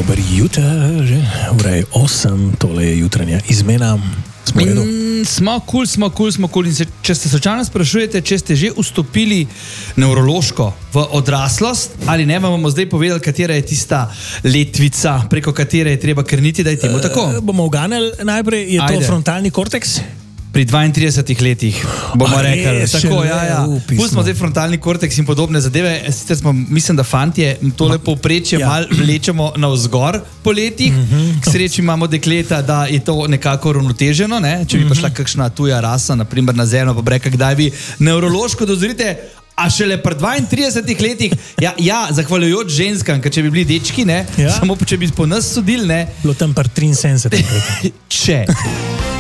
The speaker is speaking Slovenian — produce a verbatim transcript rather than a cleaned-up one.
Dober jutro, ura je osem, tole je jutranja izmena. Smo redo? Mm, smo kul, cool, smo kul, cool, smo kul. Cool. Če ste slučajno sprašujete, če ste že vstopili nevrološko v odraslost, ali ne, vam bomo zdaj povedali, katera je tista letvica, preko katere je treba krniti, da je temu tako. E, bomo uganili najprej, je Ajde. to frontalni korteks? Pri dvaintridesetih letih bomo rekli. Tako, ja, ja. Pustimo zdaj frontalni korteks in podobne zadeve. Sicer smo, mislim, da fantje tole povprečje ja. mal vlečemo navzgor po letih. Mm-hmm. K sreči imamo dekleta, da je to nekako ravnoteženo. Ne? Če bi mm-hmm. prišla kakšna tuja rasa, naprimer na zemljo, pa breka, kdaj bi nevrološko dozorite, a šele pri dvaintridesetih letih, ja, ja, zahvaljujoč ženskam, ker če bi bili dečki, ne, ja. samo če bi po nas sodili, ne. Bilo tam pri triinsedemdesetih letih. Če.